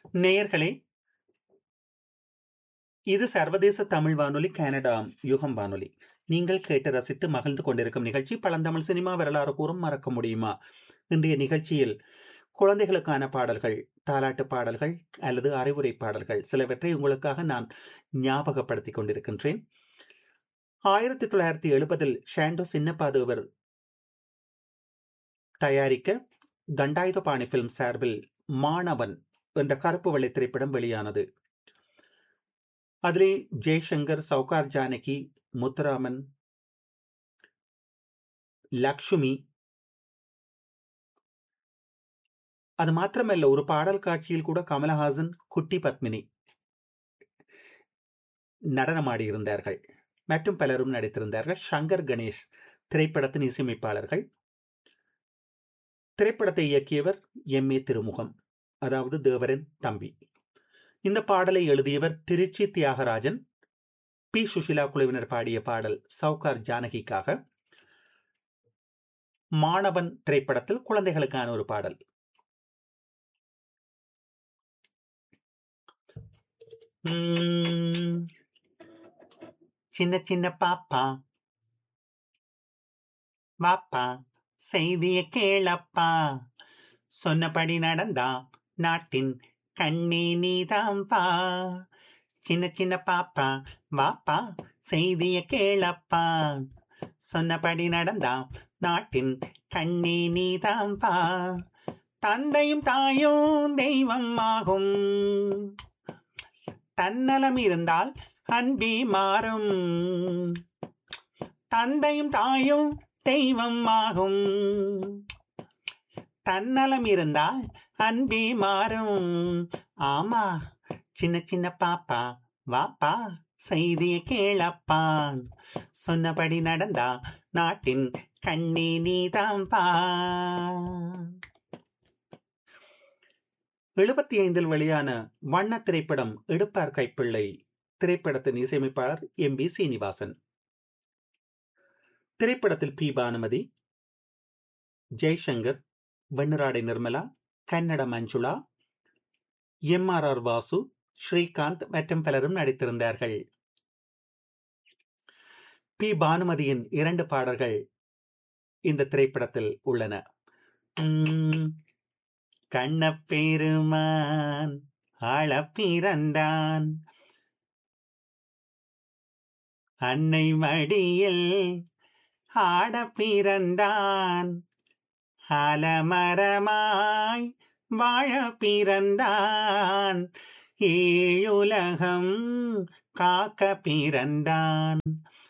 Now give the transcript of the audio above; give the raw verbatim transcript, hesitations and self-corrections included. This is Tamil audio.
நேயர்களே, இது சர்வதேச தமிழ் வானொலி கனடா யுகம் வானொலி. நீங்கள் கேட்டு ரசித்து மகிழ்ந்து கொண்டிருக்கும் நிகழ்ச்சி பழந்தமிழ் சினிமா வரலாறு கூறும் மறக்க முடியுமா? இன்றைய நிகழ்ச்சியில் குழந்தைகளுக்கான பாடல்கள், தாலாட்டு பாடல்கள் அல்லது அறிவுரை பாடல்கள் சிலவற்றை உங்களுக்காக நான் ஞாபகப்படுத்திக் கொண்டிருக்கின்றேன். ஆயிரத்தி தொள்ளாயிரத்தி எழுபதில் ஷாண்டோ சின்னப்பாதேவர் தயாரிக்க தண்டாயுதபாணி பிலிம் சார்பில் மாணவன் என்ற கருப்பு வெள்ளை திரைப்படம் வெளியானது. அதிலே ஜெய்சங்கர், சௌகார் ஜானகி, முத்துராமன், லக்ஷ்மி, அது மாத்திரமல்ல ஒரு பாடல் காட்சியில் கூட கமலஹாசன், குட்டி பத்மினி நடனமாடியிருந்தார்கள். மற்றும் பலரும் நடித்திருந்தார்கள். சங்கர் கணேஷ் திரைப்படத்தின் இசையமைப்பாளர்கள். திரைப்படத்தை இயக்கியவர் எம் ஏ திருமுகம், அதாவது தேவரன் தம்பி. இந்த பாடலை எழுதியவர் திருச்சி தியாகராஜன். பி சுஷிலா குழுவினர் பாடிய பாடல் சௌகார் ஜானகிக்காக. மாணவன் திரைப்படத்தில் குழந்தைகளுக்கான ஒரு பாடல். உம், சின்ன சின்ன பாப்பா வாப்பா செய்திய கேளப்பா, சொன்னபடி நடந்தா நாட்டின் கண்ணே நீதாம்பா. சின்ன சின்ன பாப்பா வாப்பா செய்திய கேளப்பா, சொன்னபடி நடந்தா நாட்டின் கண்ணே நீதாம்பா. தந்தையும் தாயும் தெய்வம் ஆகும், தன்னலம் இருந்தால் அன்பே மாறும். தந்தையும் தாயும் தெய்வம் ஆகும், தன்னலம் இருந்தால் அன்பே மாறும். ஆமா, சின்ன சின்ன பாப்பா வாப்பா செய்திய கேளப்பா, சொன்னபடி நடந்தா நாட்டின் கண்ணே நீதாம்பா. எழுபத்தி ஐந்தில் வெளியான வண்ண திரைப்படம் எடுப்பார் கைப்பிள்ளை. திரைப்படத்தின் இசையமைப்பாளர் எம் பி சீனிவாசன். திரைப்படத்தில் B Bhanumathi, Jaishankar, வெண்ணிராடை Nirmala, Kannada Manjula, M R R Vasu, Srikanth மற்றும் பலரும் நடித்திருந்தார்கள். பி பானுமதியின் இரண்டு பாடல்கள் இந்த திரைப்படத்தில் உள்ளன. உம், கண்ணப்பெருமான் ஆள பிறந்தான், அன்னை மடியில் ஆட பிறந்தான், அலமரமாய் வாழ பிறந்தான், ஏழுலகம் காக்க பிறந்தான்.